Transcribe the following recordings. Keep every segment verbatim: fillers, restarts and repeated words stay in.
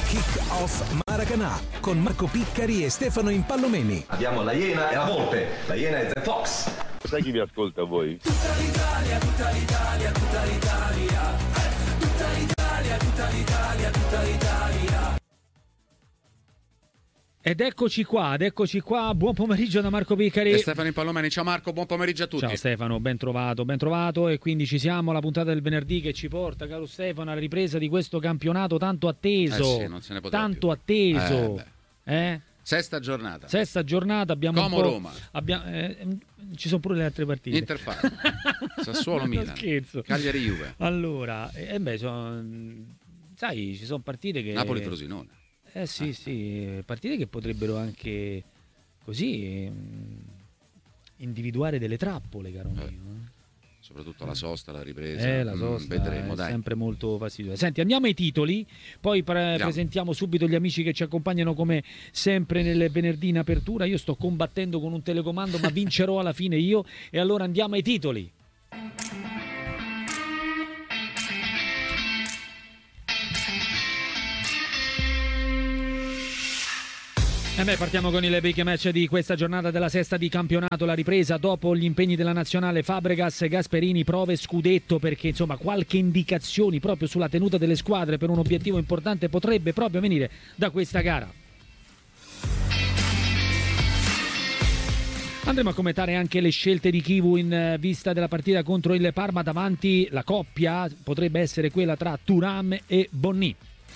Kick-Off Maracanã con Marco Piccari e Stefano Impallomeni. Abbiamo la Iena e la Volpe. La Iena è The Fox. Sai chi vi ascolta voi? Tutta l'Italia, tutta l'Italia, tutta l'Italia. Tutta l'Italia, tutta l'Italia, tutta l'Italia. Ed eccoci qua, ed eccoci qua, buon pomeriggio da Marco Piccari e Stefano Impallomeni. Ciao Marco, buon pomeriggio a tutti. Ciao Stefano, ben trovato, ben trovato. E quindi ci siamo, la puntata del venerdì che ci porta, caro Stefano, alla ripresa di questo campionato tanto atteso. Eh sì, non se ne poteva tanto più. atteso. Eh, eh? Sesta giornata. Sesta giornata, abbiamo Como un po', Roma. Abbiamo, eh, ci sono pure le altre partite. Inter Parma, Sassuolo Milan, scherzo. Cagliari Juve. Allora, eh beh, son, sai, ci sono partite che Napoli Frosinone. Eh sì, sì, partite che potrebbero anche così individuare delle trappole, caro mio. Eh. Soprattutto la sosta, la ripresa. Eh, la sosta mm, vedremo, è dai. sempre molto fastidiosa. Senti, andiamo ai titoli, poi pre- presentiamo subito gli amici che ci accompagnano come sempre nel venerdì in apertura. Io sto combattendo con un telecomando, ma vincerò alla fine io. E allora andiamo ai titoli. E beh, partiamo con il big match di questa giornata della sesta di campionato, la ripresa dopo gli impegni della nazionale. Fabregas e Gasperini, prove scudetto, perché insomma qualche indicazione proprio sulla tenuta delle squadre per un obiettivo importante potrebbe proprio venire da questa gara. Andremo a commentare anche le scelte di Chivu in vista della partita contro il Parma. Davanti la coppia potrebbe essere quella tra Thuram e Bonny.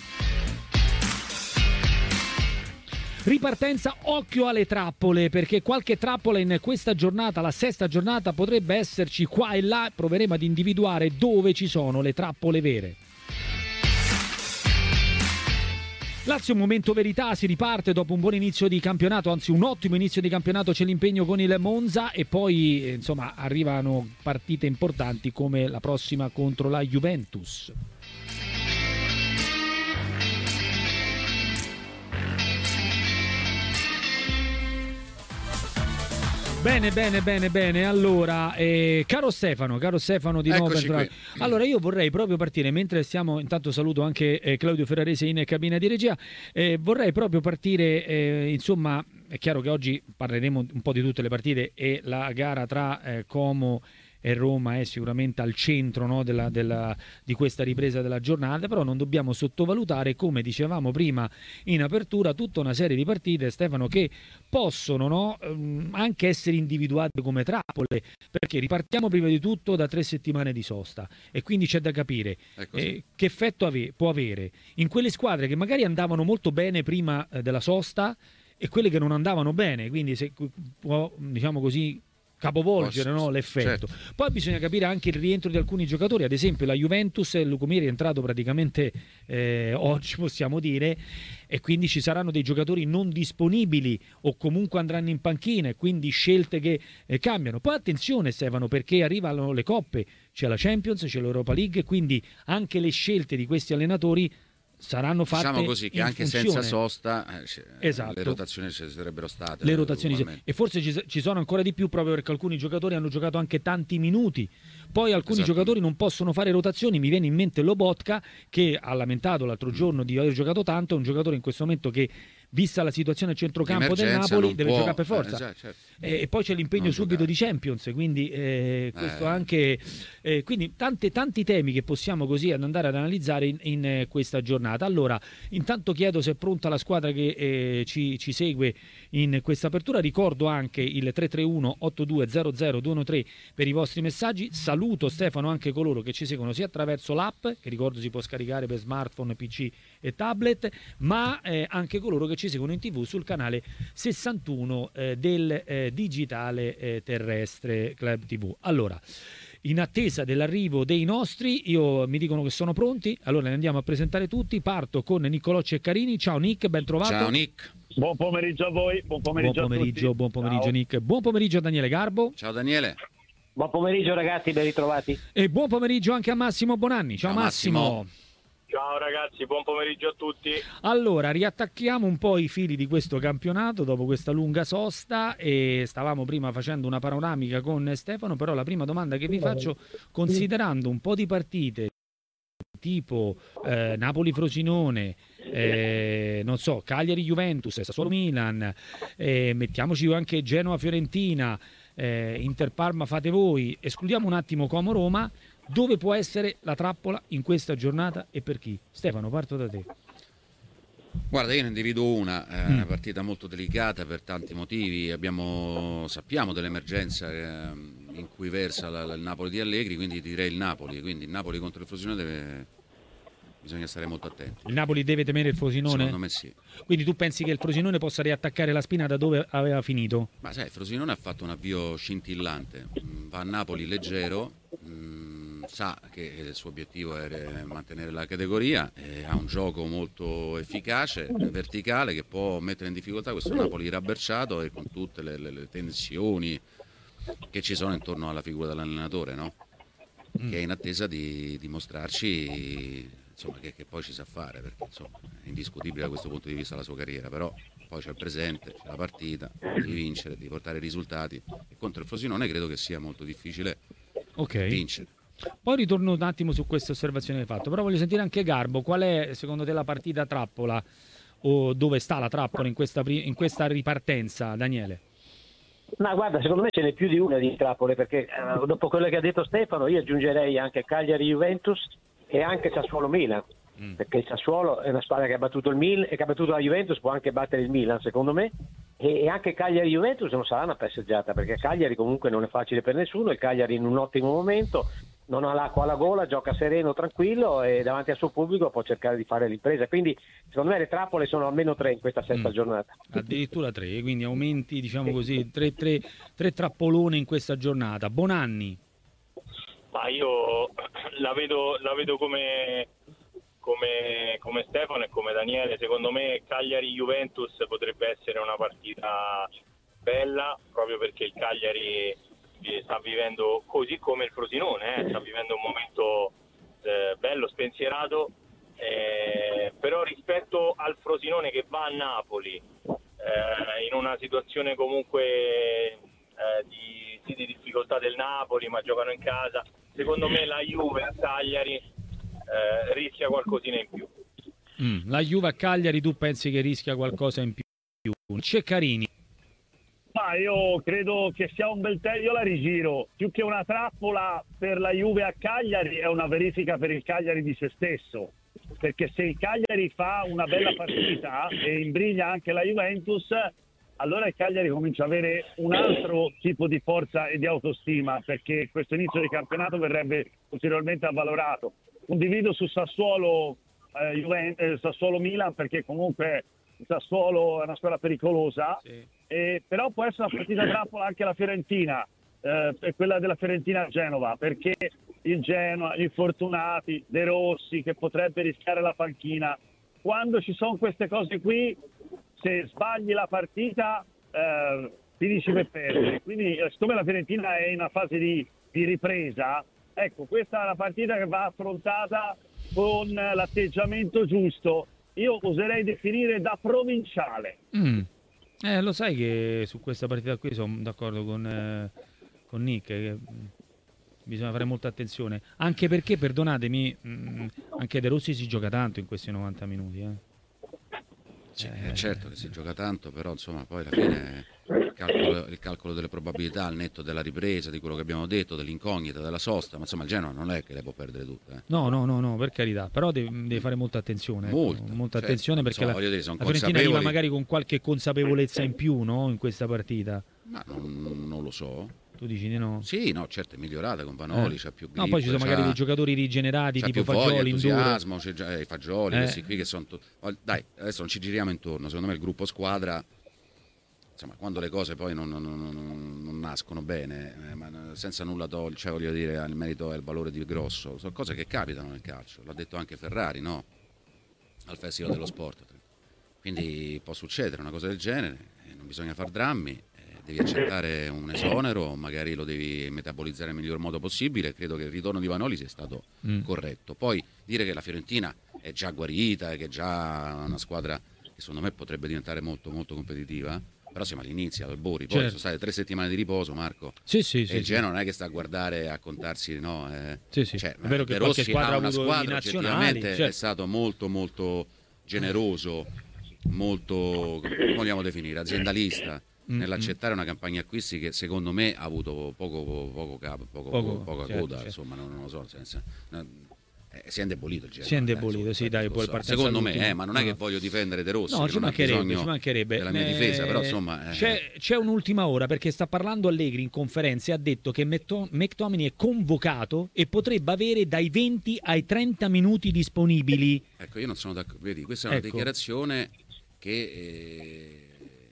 Ripartenza, occhio alle trappole, perché qualche trappola in questa giornata, la sesta giornata, potrebbe esserci qua e là. Proveremo ad individuare dove ci sono le trappole vere. Lazio, un momento verità, si riparte dopo un buon inizio di campionato, anzi un ottimo inizio di campionato. C'è l'impegno con il Monza e poi insomma arrivano partite importanti come la prossima contro la Juventus. Bene, bene, bene, bene. Allora, eh, caro Stefano, caro Stefano di nuovo. Allora, io vorrei proprio partire, mentre stiamo, intanto saluto anche eh, Claudio Ferrarese in cabina di regia, eh, vorrei proprio partire, eh, insomma, è chiaro che oggi parleremo un po' di tutte le partite e la gara tra eh, Como e Roma è sicuramente al centro, no, della, della, di questa ripresa della giornata, però non dobbiamo sottovalutare, come dicevamo prima in apertura, tutta una serie di partite, Stefano, che possono, no, anche essere individuate come trappole, perché ripartiamo prima di tutto da tre settimane di sosta e quindi c'è da capire eh, che effetto ave- può avere in quelle squadre che magari andavano molto bene prima eh, della sosta e quelle che non andavano bene, quindi se può, diciamo così, capovolgere, no, l'effetto. Certo. Poi bisogna capire anche il rientro di alcuni giocatori, ad esempio la Juventus, Lucomieri è entrato praticamente eh, oggi, possiamo dire, e quindi ci saranno dei giocatori non disponibili o comunque andranno in panchina e quindi scelte che eh, cambiano. Poi attenzione Stefano, perché arrivano le coppe, c'è la Champions, c'è l'Europa League, quindi anche le scelte di questi allenatori saranno fatte, diciamo così, che anche funzione. senza sosta eh, esatto. le rotazioni ci sarebbero state. Le rotazioni sì. E forse ci, ci sono ancora di più proprio perché alcuni giocatori hanno giocato anche tanti minuti. Poi alcuni esatto. giocatori non possono fare rotazioni. Mi viene in mente Lobotka, che ha lamentato l'altro mm. giorno di aver giocato tanto. È un giocatore in questo momento che, vista la situazione a centrocampo del Napoli, deve può, giocare per forza. Eh, già, certo. e, e poi c'è l'impegno non subito giocare. Di Champions, quindi eh, questo eh. anche eh, quindi tante, tanti temi che possiamo così andare ad analizzare in, in eh, questa giornata. Allora, intanto chiedo se è pronta la squadra che eh, ci, ci segue in questa apertura. Ricordo anche il tre tre uno otto due zero zero due uno tre per i vostri messaggi. Saluto Stefano anche coloro che ci seguono sia attraverso l'app, che ricordo si può scaricare per smartphone, P C e tablet, ma eh, anche coloro che ci seguono in tv sul canale sessantuno eh, del eh, digitale eh, terrestre Club tivù. Allora, in attesa dell'arrivo dei nostri, io mi dicono che sono pronti, allora ne andiamo a presentare tutti. Parto con Niccolò Ceccarini. Ciao Nick, ben trovato. Ciao Nick. Buon pomeriggio a voi, buon pomeriggio, buon pomeriggio a tutti. Buon pomeriggio Ciao. Nick. Buon pomeriggio a Daniele Garbo. Ciao Daniele. Buon pomeriggio ragazzi, ben ritrovati. E buon pomeriggio anche a Massimo Bonanni. Ciao, Ciao Massimo. Massimo. Ciao ragazzi, buon pomeriggio a tutti. Allora, riattacchiamo un po' i fili di questo campionato dopo questa lunga sosta e stavamo prima facendo una panoramica con Stefano, però la prima domanda che vi faccio, considerando un po' di partite tipo eh, Napoli-Frosinone, eh, non so, Cagliari-Juventus, Sassuolo-Milan, eh, mettiamoci anche Genoa-Fiorentina, eh, Inter-Parma fate voi, escludiamo un attimo Como-Roma, dove può essere la trappola in questa giornata e per chi? Stefano, parto da te. Guarda, io ne individuo una, è Mm. una partita molto delicata per tanti motivi. Abbiamo, sappiamo dell'emergenza eh, in cui versa la, la- il Napoli di Allegri, quindi direi il Napoli. Quindi il Napoli contro il Frosinone deve, bisogna stare molto attenti. Il Napoli deve temere il Frosinone? Secondo me sì. Quindi tu pensi che il Frosinone possa riattaccare la spina da dove aveva finito? Ma sai, il Frosinone ha fatto un avvio scintillante, Mm, va a Napoli leggero, mm, sa che il suo obiettivo è mantenere la categoria, e ha un gioco molto efficace, verticale, che può mettere in difficoltà questo Napoli rabberciato e con tutte le, le- le tensioni che ci sono intorno alla figura dell'allenatore, no? Che è in attesa di dimostrarci, insomma, che, che poi ci sa fare, perché insomma, è indiscutibile da questo punto di vista la sua carriera, però poi c'è il presente, c'è la partita, devi vincere, devi portare risultati, e contro il Frosinone credo che sia molto difficile Ok. vincere. Poi ritorno un attimo su queste osservazioni che hai fatto, però voglio sentire anche Garbo, qual è secondo te la partita trappola o dove sta la trappola in questa, pri- in questa ripartenza, Daniele? Ma guarda, secondo me ce n'è più di una di trappole, perché eh, dopo quello che ha detto Stefano io aggiungerei anche Cagliari-Juventus e anche Sassuolo-Milan, Mm. perché il Sassuolo è una squadra che ha battuto il Milan e che ha battuto la Juventus, può anche battere il Milan secondo me, e, e anche Cagliari-Juventus non sarà una passeggiata, perché Cagliari comunque non è facile per nessuno, il Cagliari in un ottimo momento, non ha l'acqua alla gola, gioca sereno, tranquillo e davanti al suo pubblico può cercare di fare l'impresa, quindi secondo me le trappole sono almeno tre in questa sesta Mm. giornata. Addirittura tre, quindi aumenti, diciamo così, tre, tre, tre trappolone in questa giornata. Bonanni. Ma io la vedo, la vedo come, come, come Stefano e come Daniele. Secondo me Cagliari-Juventus potrebbe essere una partita bella, proprio perché il Cagliari eh, sta vivendo, così come il Frosinone, eh, sta vivendo un momento eh, bello, spensierato, eh, però rispetto al Frosinone che va a Napoli eh, in una situazione comunque eh, di, sì, di difficoltà del Napoli, ma giocano in casa, secondo me la Juve a Cagliari eh, rischia qualcosina in più. Mm, La Juve a Cagliari, tu pensi che rischia qualcosa in più? Ceccarini. Ma io credo che sia un bel te, io la rigiro, più che una trappola per la Juve a Cagliari è una verifica per il Cagliari di se stesso, perché se il Cagliari fa una bella partita e imbriglia anche la Juventus, allora il Cagliari comincia a avere un altro tipo di forza e di autostima, perché questo inizio di campionato verrebbe ulteriormente avvalorato. Condivido su Sassuolo eh, Juven- eh, Sassuolo-Milan, perché comunque il Sassuolo è una squadra pericolosa, Sì. eh, però può essere una partita trappola anche la Fiorentina, eh, e quella della Fiorentina a Genova, perché il Genoa, gli infortunati, De Rossi che potrebbe rischiare la panchina, quando ci sono queste cose qui, se sbagli la partita eh, finisci per perdere. Quindi eh, siccome la Fiorentina è in una fase di, di ripresa, ecco, questa è una partita che va affrontata con l'atteggiamento giusto. Io oserei definire da provinciale. Mm. Eh, lo sai che su questa partita qui sono d'accordo con, eh, con Nick, che mm, bisogna fare molta attenzione, anche perché, perdonatemi, mm, anche De Rossi si gioca tanto in questi novanta minuti. Eh. Sì, Eh. eh, certo che si gioca tanto, però insomma poi alla fine il calcolo, il calcolo delle probabilità, al netto della ripresa, di quello che abbiamo detto, dell'incognita, della sosta, ma insomma il Genoa non è che le può perdere tutte. Eh. No, no, no, no, per carità, però deve, deve fare molta attenzione. ecco, Molta, molta certo. attenzione perché Insomma, la, voglio dire, sono la Fiorentina arriva consapevoli. magari con qualche consapevolezza in più, no, in questa partita. Ma non, non lo so. Tu dici di no? Sì, no, certo è migliorata con Vanoli, Eh. c'ha più grip, No, poi ci sono c'ha- magari dei giocatori rigenerati, c'ha tipo più voglia, Fagioli, Induro. entusiasmo, c'è già, eh, i Fagioli, Eh. questi qui che sono tu- oh, dai, adesso non ci giriamo intorno, secondo me il gruppo squadra, insomma, quando le cose poi non, non- non- non nascono bene, eh, ma senza nulla togliere, cioè voglio dire, il merito e il valore di Grosso, sono cose che capitano nel calcio, l'ha detto anche Ferrari, no? Al Festival dello Sport. Quindi può succedere una cosa del genere, eh, non bisogna far drammi, eh, devi accettare un esonero, magari lo devi metabolizzare nel miglior modo possibile. Credo che il ritorno di Vanoli sia stato Mm. corretto. Poi dire che la Fiorentina è già guarita, che è già una squadra che secondo me potrebbe diventare molto molto competitiva, però siamo all'inizio, all'Albori, poi Certo. sono state tre settimane di riposo, Marco. Sì, sì, sì. e il sì. Genoa non è che sta a guardare, a contarsi, no? Eh, Sì, sì. cioè, È vero che De qualche Rossi squadra ha ha una avuto i squadra nazionali, oggettivamente certo. è stato molto molto generoso, molto, come vogliamo definire, aziendalista mm-hmm. nell'accettare una campagna acquisti che secondo me ha avuto poco poco capo, poco, poco, poca certo, coda, certo. insomma non, non lo so, senza, no, eh, si è indebolito il Genoa. Si è indebolito, eh, sì, dai, poi so. Secondo me, eh, ma non è che voglio difendere De Rossi, no, ci mancherebbe, ci mancherebbe della mia eh, difesa, però insomma eh. c'è, c'è un'ultima ora perché sta parlando Allegri in conferenza e ha detto che McTominay è convocato e potrebbe avere dai venti ai trenta minuti disponibili. Ecco, io non sono d'accordo, vedi, questa è una ecco. dichiarazione che eh,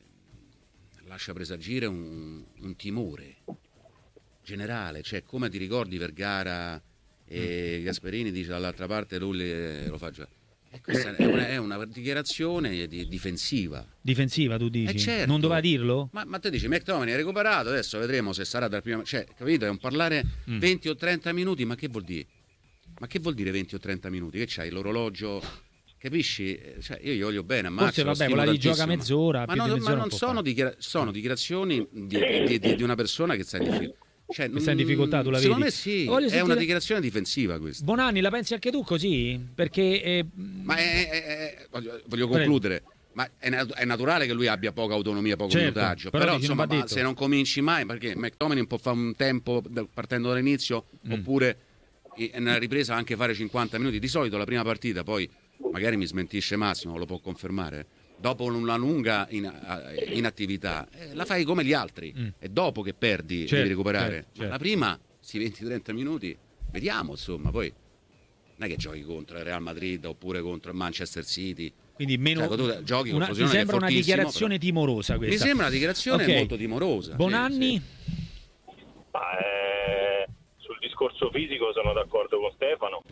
lascia presagire un, un timore generale, cioè come ti ricordi Vergara e Gasperini dice dall'altra parte lui lo fa già. E questa è una, è una dichiarazione di, difensiva. Difensiva tu dici? Eh certo. Non doveva dirlo? Ma, ma te dici McTominay è recuperato, adesso vedremo se sarà dal primo, cioè capito, è un parlare mm. venti o trenta minuti, ma che vuol dire? Ma che vuol dire venti o trenta minuti? Che c'hai l'orologio? Capisci? Cioè, io gli voglio bene, ma forse vabbè, quella di gioca mezz'ora, ma, no, mezz'ora ma non sono, dichiara- sono dichiarazioni di, di, di, di una persona che sta in difficoltà. Cioè, che sta in difficoltà, tu la secondo vedi? Me sì, è sentire... una dichiarazione difensiva questa. Bonanni, la pensi anche tu così? Perché eh... ma è, è, è, voglio, voglio concludere. Ma è, nat- è naturale che lui abbia poca autonomia, poco certo, minutaggio. Però, però insomma, non ma se non cominci mai, perché McTominay può fare un tempo partendo dall'inizio, mm. oppure nella ripresa anche fare cinquanta minuti. Di solito la prima partita, poi magari mi smentisce Massimo, lo può confermare. Dopo una lunga in, inattività, eh, la fai come gli altri. Mm. È dopo che perdi, certo, devi recuperare. Certo, certo. La prima, sì, venti trenta minuti, vediamo, insomma, poi non è che giochi contro il Real Madrid oppure contro il Manchester City. Quindi meno cioè, tu giochi una, con mi sembra una dichiarazione però. timorosa questa. Mi sembra una dichiarazione okay. molto timorosa. Bonanni? Sì, sì. Ma, eh, sul discorso fisico sono d'accordo con Stefano.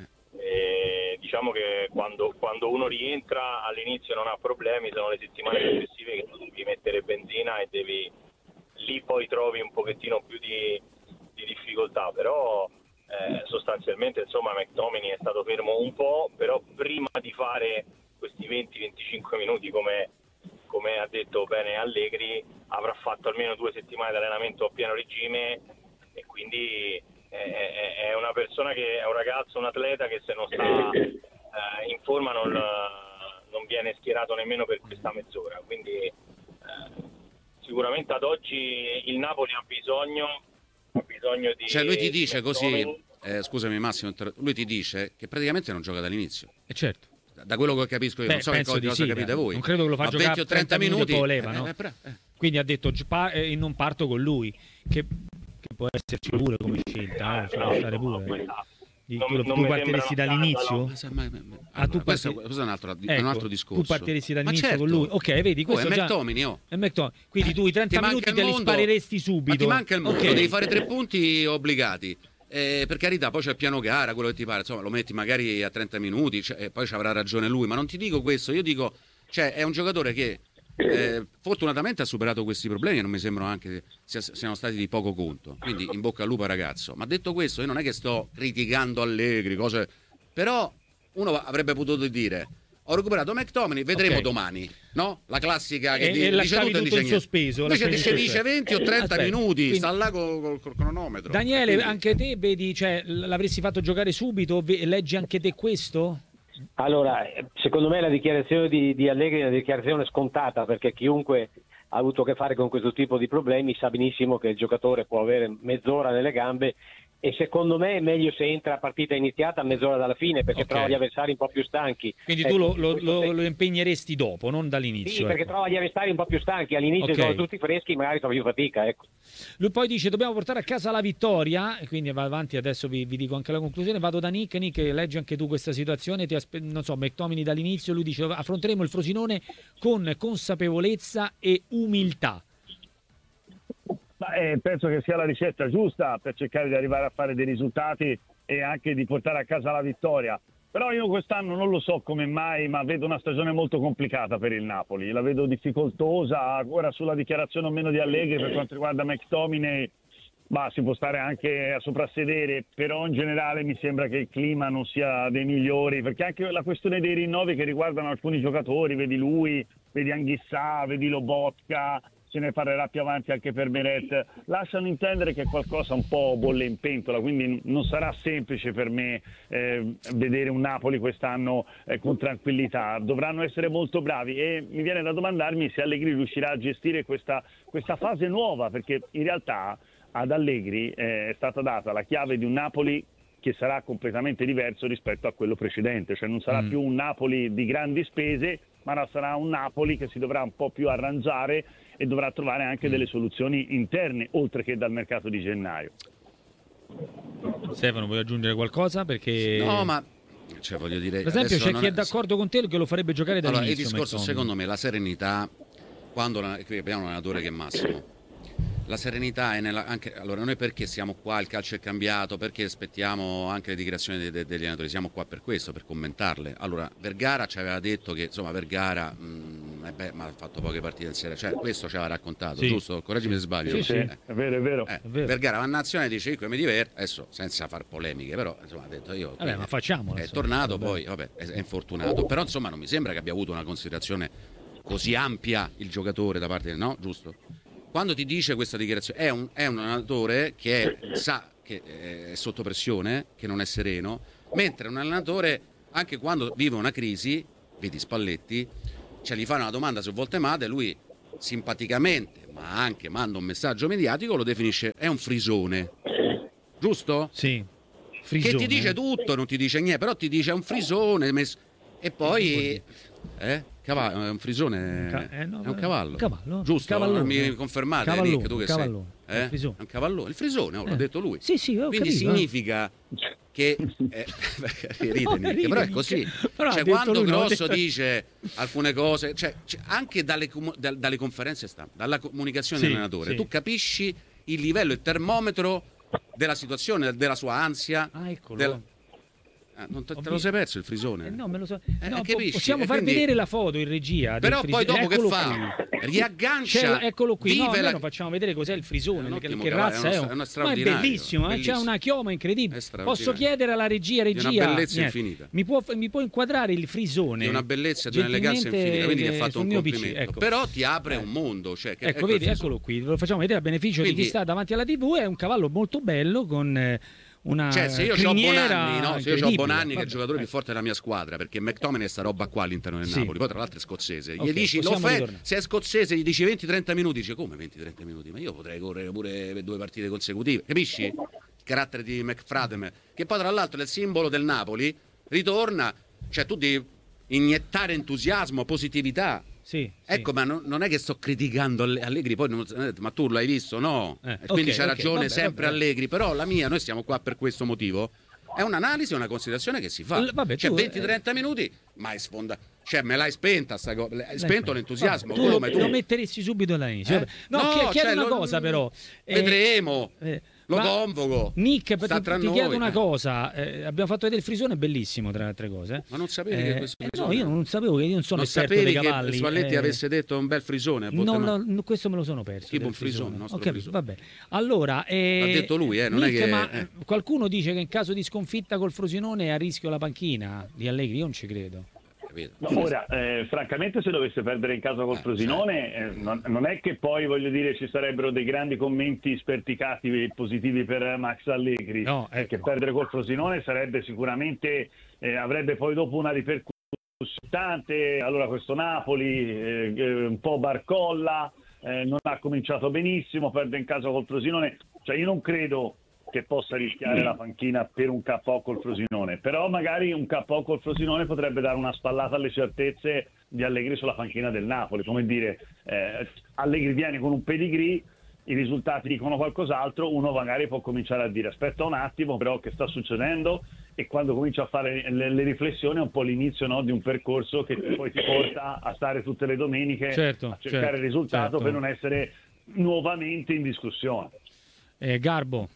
E diciamo che quando, quando uno rientra all'inizio non ha problemi, sono le settimane successive che devi mettere benzina e devi lì poi trovi un pochettino più di, di difficoltà, però eh, sostanzialmente insomma McTominay è stato fermo un po', però prima di fare questi venti venticinque minuti come, come ha detto bene Allegri avrà fatto almeno due settimane di allenamento a pieno regime e quindi è una persona che è un ragazzo, un atleta che se non sta eh, in forma non, non viene schierato nemmeno per questa mezz'ora, quindi eh, sicuramente ad oggi il Napoli ha bisogno ha bisogno di cioè lui ti dice così eh, scusami Massimo, lui ti dice che praticamente non gioca dall'inizio e eh certo da quello che capisco io. Beh, non so che cosa, cosa sì, capite voi, non credo che lo faccia giocare venti o trenta minuti, minuti leva, eh, no? eh, però, eh. Quindi ha detto eh, non parto con lui che può esserci pure come scelta, no? Ci può stare pure. Di, non, tu non tu partiresti dall'inizio? Ma, ma, ma, ah, tu questo, parti... questo è un altro, ecco, è un altro discorso. Tu partiresti dall'inizio certo. con lui? Ok, vedi, questo oh, è già... McTominay, oh. è McTominay. Quindi tu i trenta minuti te li mondo, spareresti subito. Ma ti manca il mondo, okay. Devi fare tre punti obbligati. Eh, per carità, poi c'è il piano gara, quello che ti pare, insomma, lo metti magari a trenta minuti, cioè, e poi ci avrà ragione lui, ma non ti dico questo, io dico, cioè, è un giocatore che Eh, fortunatamente ha superato questi problemi e non mi sembrano anche sia, siano stati di poco conto, quindi in bocca al lupo ragazzo. Ma detto questo, io non è che sto criticando Allegri, cose, però uno avrebbe potuto dire ho recuperato McTominay, vedremo okay. domani, no? La classica che e, di, e dice tutto e dice il sospeso, invece dice, dice venti o trenta Aspetta, minuti, quindi, sta là col, col, col cronometro. Daniele, quindi... anche te vedi, cioè, l'avresti fatto giocare subito, leggi anche te questo? Allora, secondo me la dichiarazione di, di Allegri è una dichiarazione scontata, perché chiunque ha avuto a che fare con questo tipo di problemi sa benissimo che il giocatore può avere mezz'ora nelle gambe e secondo me è meglio se entra a partita iniziata a mezz'ora dalla fine, perché okay. trova gli avversari un po' più stanchi. Quindi eh, tu lo, lo, lo, lo impegneresti dopo, non dall'inizio? Sì, perché ecco. trova gli avversari un po' più stanchi, all'inizio okay. sono tutti freschi, magari fa più fatica. Ecco. Lui poi dice dobbiamo portare a casa la vittoria e quindi va avanti, adesso vi, vi dico anche la conclusione, vado da Nick. Nick, leggi anche tu questa situazione, ti aspe- non so, McTominay dall'inizio, lui dice affronteremo il Frosinone con consapevolezza e umiltà. Ma, eh, penso che sia la ricetta giusta per cercare di arrivare a fare dei risultati e anche di portare a casa la vittoria. Però io quest'anno non lo so come mai, ma vedo una stagione molto complicata per il Napoli, la vedo difficoltosa. Ora sulla dichiarazione o meno di Allegri per quanto riguarda McTominay, ma si può stare anche a soprassedere, però in generale mi sembra che il clima non sia dei migliori, perché anche la questione dei rinnovi che riguardano alcuni giocatori, vedi lui, vedi Anghissà, vedi Lobotka, se ne parlerà più avanti anche per Meret, lasciano intendere che qualcosa un po' bolle in pentola, quindi non sarà semplice per me eh, vedere un Napoli quest'anno eh, con tranquillità. Dovranno essere molto bravi e mi viene da domandarmi se Allegri riuscirà a gestire questa, questa fase nuova, perché in realtà ad Allegri eh, è stata data la chiave di un Napoli che sarà completamente diverso rispetto a quello precedente, cioè non sarà mm. più un Napoli di grandi spese, ma sarà un Napoli che si dovrà un po' più arrangiare e dovrà trovare anche mm. delle soluzioni interne, oltre che dal mercato di gennaio. Stefano, vuoi aggiungere qualcosa? Perché... No, ma... Cioè, voglio dire, per esempio c'è chi è è... d'accordo con te che lo farebbe giocare dall'inizio. Allora, il discorso, McTominay. secondo me, la serenità, quando abbiamo un allenatore che è Massimo, la serenità è nella, anche, allora noi perché siamo qua, il calcio è cambiato, perché aspettiamo anche le dichiarazioni de, de, degli allenatori, siamo qua per questo, per commentarle. Allora, Vergara ci aveva detto che, insomma, Vergara mh, eh beh, ma ha fatto poche partite in serie, cioè questo ci aveva raccontato, sì. giusto? Correggimi se sbaglio. Sì, sì, eh. è vero, è vero. Eh, è vero. Vergara va in nazionale e dice io mi diverto, adesso senza far polemiche, però insomma ha detto io vabbè, ma facciamolo, è insomma, tornato, vabbè. poi vabbè, è, è infortunato, però insomma non mi sembra che abbia avuto una considerazione così ampia il giocatore da parte del no, giusto? Quando ti dice questa dichiarazione è un, è un allenatore che è, sa che è sotto pressione, che non è sereno, mentre un allenatore anche quando vive una crisi, vedi Spalletti, cioè gli fanno una domanda su Voltemade, lui simpaticamente ma anche manda un messaggio mediatico, lo definisce è un frisone, giusto? Sì, frisone. Che ti dice tutto, non ti dice niente, però ti dice è un frisone messo... e poi eh? Cavallo, è un frisone, Ca- eh, no, è un cavallo, un cavallo. giusto? Cavallone. Mi confermate, Cavallone, Nick, tu che cavallone. sei? Eh? Il frisone. È un cavallone, il frisone, oh, l'ha Eh. detto lui. Sì, sì, ho Quindi capito, significa che eh, ride, No, Nick, ride, però è Nick. così. Però ha Cioè, detto quando lui, no, ha Grosso detto- dice alcune cose, cioè, cioè, anche dalle, comu- dal- dalle conferenze stampa, dalla comunicazione Sì, dell'allenatore, sì. tu capisci il livello, il termometro della situazione, della sua ansia. Ah, eccolo. del- Ah, non te, te lo sei perso il frisone? Eh, no, me lo so. Eh, No, po- capisci? possiamo E far quindi- vedere la foto in regia. del Però frisone. poi dopo che Eccolo fa? qui. Riaggancia, C'è- eccolo qui. No, vive noi la- non facciamo vedere cos'è il frisone, È un che, ottimo che cavallo, razza è è. uno- è uno Ma è straordinario, bellissimo, eh, c'è bellissimo. una chioma incredibile. È straordinario. Posso chiedere alla regia, Di regia una bellezza niente, infinita. Mi può, mi può inquadrare il frisone? Di una bellezza, di un'eleganza gentilmente, infinita, quindi ti ha eh, fatto sul un mio P C, complimento. ecco. Però ti apre un mondo, cioè, che, Ecco, il vedi, frisone. eccolo qui, lo facciamo vedere a beneficio Quindi- di chi sta davanti alla tivù. È un cavallo molto bello con eh, una Cioè, se io ho criniera Bonanni, no? Se io ho incredibile. Bonanni che è il Vabbè, giocatore più ecco. forte della mia squadra, perché McTominay è sta roba qua all'interno del Sì. Napoli, poi tra l'altro è scozzese. Gli Ok, dici, lo possiamo fe- ritornare. se è scozzese gli dici venti trenta minuti, dice come venti trenta minuti? Ma io potrei correre pure per due partite consecutive, capisci? Il carattere di McFradem, che poi tra l'altro è il simbolo del Napoli, ritorna, cioè tu devi iniettare entusiasmo, positività. Sì, Ecco, sì. ma non, non è che sto criticando Alle- Allegri, poi non- ma tu l'hai visto, no? Eh, E quindi ok, c'ha ok, ragione vabbè, sempre vabbè. Allegri, però la mia, noi siamo qua per questo motivo. È un'analisi, una considerazione che si fa. L- vabbè, cioè tu, venti eh, trenta minuti, ma è sfonda. Cioè me l'hai spenta sta cosa, hai spento Vabbè, l'entusiasmo, tu lo, come tu. lo metteresti subito all'inizio. Eh? No, No, chie- chiedo cioè, una lo- cosa però. Eh, Vedremo. eh, Lo ma- convoco. Nick, Sta ti, tra ti noi, chiedo una eh. cosa. Eh, abbiamo fatto vedere il frisone, bellissimo tra le altre cose. Ma non sapevi Eh, che questo eh, frisone- no, io non sapevo che io non sono Non esperto sapevi dei che cavalli. Spalletti eh, avesse detto un bel frisone a Non Voltemade? lo- no, questo me lo sono perso. Tipo del un frisone, Ho nostro capito, frisone. vabbè. Allora, eh, L'ha detto lui, eh, non è Nick, che- ma eh. qualcuno dice che in caso di sconfitta col Frosinone è a rischio la panchina di Allegri. Io non ci credo. Capito? No, ora, eh, francamente, se dovesse perdere in casa col Eh, Frosinone, eh, non, non è che poi, voglio dire, ci sarebbero dei grandi commenti sperticati e positivi per Max Allegri. No, ecco. Perché perdere col Frosinone sarebbe sicuramente, eh, avrebbe poi dopo una ripercussione tante. Allora questo Napoli, eh, eh, un po' barcolla, eh, non ha cominciato benissimo, perde in casa col Frosinone. Cioè io non credo che possa rischiare la panchina per un K O col Frosinone, però magari un K O col Frosinone potrebbe dare una spallata alle certezze di Allegri sulla panchina del Napoli, come dire, eh, Allegri viene con un pedigree, i risultati dicono qualcos'altro, uno magari può cominciare a dire aspetta un attimo però che sta succedendo, e quando comincia a fare le, le riflessioni è un po' l'inizio, no, di un percorso che poi ti porta a stare tutte le domeniche Certo, a cercare certo, il risultato certo. per non essere nuovamente in discussione. Eh, Garbo.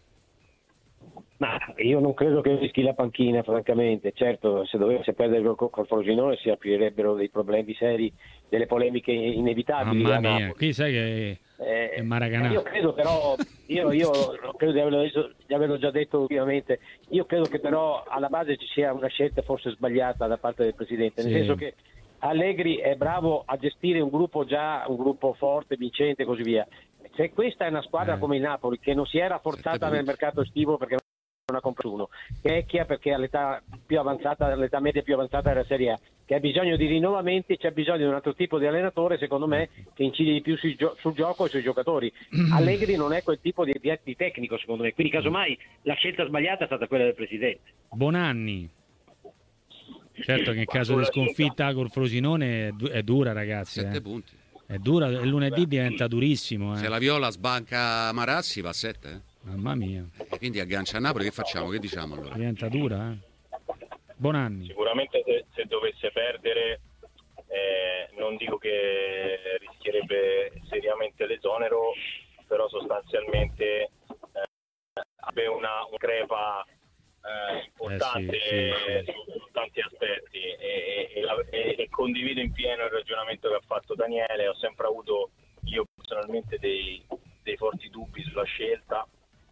Ma io non credo che rischi la panchina, francamente. Certo, se dovesse perdere col, col Frosinone si aprirebbero dei problemi seri, delle polemiche inevitabili. Mamma a mia, Napoli. qui sai che Eh, è Maracanã. Io credo però, io, io credo di averlo, detto, di averlo già detto ultimamente, io credo che però alla base ci sia una scelta forse sbagliata da parte del Presidente, nel Sì. senso che Allegri è bravo a gestire un gruppo già, un gruppo forte, vincente e così via. Se questa è una squadra Eh. come il Napoli, che non si era forzata nel mercato estivo perché non ha comprato uno, che è chi perché all'età più avanzata, all'età media più avanzata della Serie A, che ha bisogno di rinnovamenti, c'è bisogno di un altro tipo di allenatore, secondo me, che incide di più sui gio- sul gioco e sui giocatori. Allegri non è quel tipo di, di, di tecnico, secondo me, quindi casomai la scelta sbagliata è stata quella del presidente. Bonanni. Certo che in caso di sconfitta col Frosinone è, du- è dura, ragazzi. Sette eh. punti. È dura, il lunedì diventa durissimo. Eh. Se la Viola sbanca Marassi va a sette. Eh? Mamma mia. E quindi aggancia a Napoli, che facciamo? Che diciamo allora? Diventa dura, eh. Bonanni. Sicuramente se, se dovesse perdere, eh, non dico che rischierebbe seriamente l'esonero, però sostanzialmente eh, abbia una, una crepa eh, importante Eh sì, sì, su, su tanti aspetti e, e, la- e- e condivido in pieno il ragionamento che ha fatto Daniele. Ho sempre avuto io personalmente dei, dei forti dubbi sulla scelta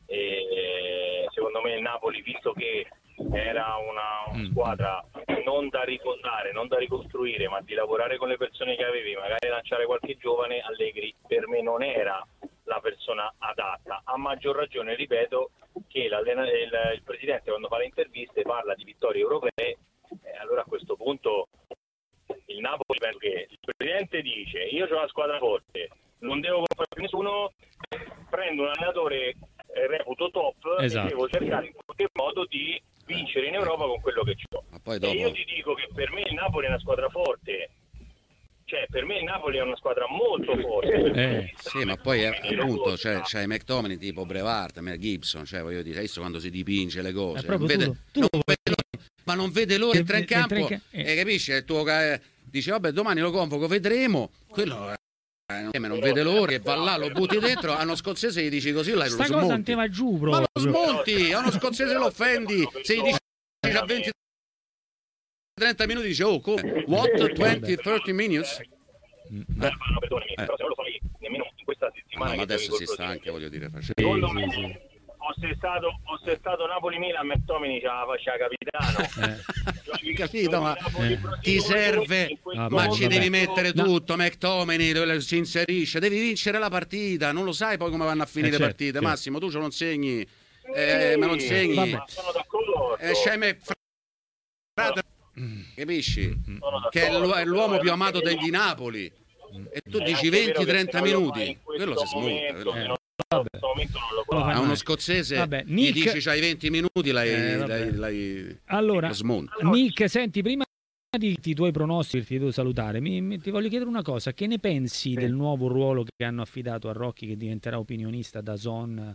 e secondo me il Napoli, visto che era una, una Mm. squadra non da rifondare, non da ricostruire, ma di lavorare con le persone che avevi, magari lanciare qualche giovane, Allegri per me non era la persona adatta. A maggior ragione, ripeto, che l'allena- il, il presidente quando fa le interviste parla di vittorie europee, eh, allora a questo punto il Napoli, penso che il presidente dice io ho una squadra forte, non devo comprare più nessuno, prendo un allenatore eh, reputo top Esatto. e devo cercare in qualche modo di vincere in Europa con quello che ho. Ma poi E dopo... io ti dico che per me il Napoli è una squadra forte, cioè per me il Napoli è una squadra molto forte. Eh, Sì, ma poi eh, appunto c'è, c'è McTominay tipo Brevard, Mel Gibson, cioè voglio dire, hai visto quando si dipinge le cose? È proprio Non vede- tu- tu- non vede l'ora- ma non vede l'ora di entrare in Entra in campo ca- eh. e capisci? Il tuo ca- dice vabbè domani lo convoco, vedremo. Quello eh, non vede l'ora che va là, lo butti dentro, a uno scozzese gli dici così, là, lo sta cosa non smonti. te va giù Ma lo proprio. smonti, a uno scozzese lo offendi, se gli dici a venti trenta minuti dice oh come? What? venti trenta minutes? Beh, fanno, perdonami, Eh. però se non lo fai nemmeno in questa settimana No, ma che adesso giochi si col sta anche, Frosinone. voglio dire, facendo. Secondo Sì, me, sì, sì. fosse stato, fosse stato Napoli-Milan, McTominay c'ha la faccia da capitano. Eh. Capito, ma Eh. ti serve, Ah, ma vabbè. ci devi mettere No. tutto, McTominay lo- si inserisce, devi vincere la partita, non lo sai poi come vanno a finire Eh, le certo, partite, certo. Massimo, tu ce lo insegni, eh, me lo insegni, Vabbè. Sono d'accordo. eh, c'hai me- frate- capisci? Sono Che è l'u- è l'uomo d'accordo, più amato però- degli Napoli, e tu È dici anche vero che venti trenta se non lo minuti, fai in questo quello si smonta. momento, quello- se Eh. non- Vabbè. in questo momento non lo Lo fa. fa A uno mai. scozzese Vabbè, gli Nick- dici c'hai venti minuti, l'hai, Eh, vabbè. l'hai, l'hai- Allora, lo smonta. Nick, senti, prima di i tuoi pronostici, ti devo salutare, mi, mi- ti voglio chiedere una cosa, che ne pensi del nuovo ruolo che hanno affidato a Rocchi, che diventerà opinionista da Zon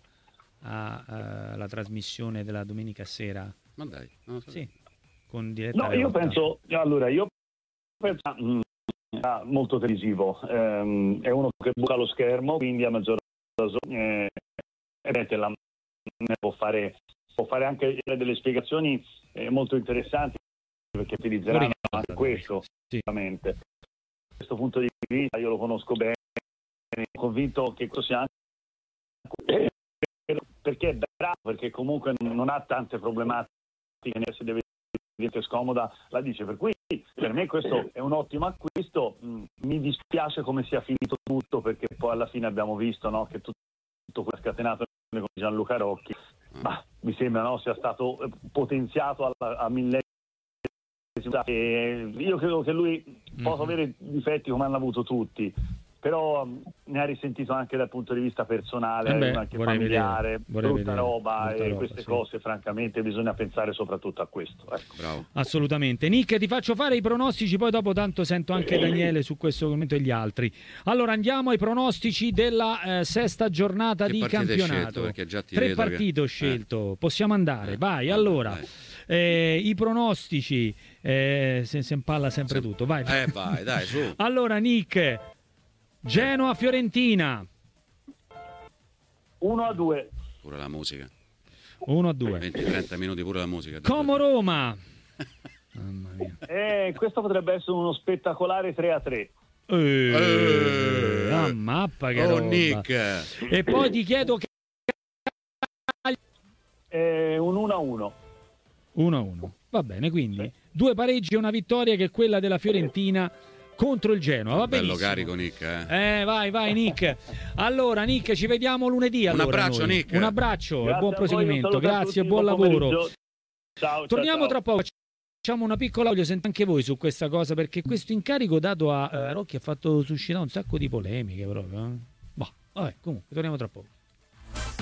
alla trasmissione della domenica sera? Ma dai, non lo so. Sì, con diretta No, io Remotta. penso, allora, io penso mm, ah, molto televisivo, Ehm, è uno che buca lo schermo, quindi a maggior ragione eh, la, può, fare, può fare anche delle spiegazioni eh, molto interessanti, perché utilizzeranno anche questo, Sì. ovviamente. Da questo punto di vista io lo conosco bene, sono convinto che questo sia anche perché è bravo, perché comunque non ha tante problematiche, se deve dire scomoda la dice, per cui per me questo è un ottimo acquisto. Mm, mi dispiace come sia finito tutto, perché poi alla fine abbiamo visto, no, che tutto, tutto quello scatenato con Gianluca Rocchi, ma mi sembra, no, sia stato eh, potenziato alla, a mille. E io credo che lui possa Mhm. avere difetti come hanno avuto tutti, però mh, ne ha risentito anche dal punto di vista personale, Eh beh, anche vorrei familiare, vedere, vorrei brutta vedere, roba, brutta e roba, queste sì. cose francamente bisogna pensare soprattutto a questo. Ecco. Bravo. Assolutamente. Nick, ti faccio fare i pronostici, poi dopo tanto sento anche Daniele su questo commento e gli altri. Allora andiamo ai pronostici della eh, sesta giornata Che di partite hai campionato. scelto? Perché già ti Tre vedo che- partite ho eh. scelto, possiamo andare, Eh, vai. vabbè, Allora, dai. eh, i pronostici, eh, se, se impalla sempre tutto, vai. Eh vai, dai, su. Allora Nick, Genoa-Fiorentina, uno a due. Pure la musica. uno a due. venti trenta minuti pure la musica. Como-Roma. Mamma mia. Eh, questo potrebbe essere uno spettacolare tre a tre. Eh, Eh. ah, mappa che Oh roba. Nick. E poi ti chiedo che Eh, un uno a uno. uno a uno. Va bene, quindi due pareggi e una vittoria che è quella della Fiorentina contro il Genoa. Va bello benissimo. carico Nick, eh. Eh, vai, vai Nick. Allora Nick, ci vediamo lunedì. Allora, un abbraccio noi. Nick. Un abbraccio Grazie e buon a voi, proseguimento. un saluto a Grazie e tutti, buon buon lavoro. pomeriggio. Ciao, Torniamo ciao, tra poco. Facciamo una piccola, voglio sentire anche voi su questa cosa, perché questo incarico dato a eh, Rocchi ha fatto suscitare un sacco di polemiche proprio. Eh. Boh, vabbè, comunque torniamo tra poco.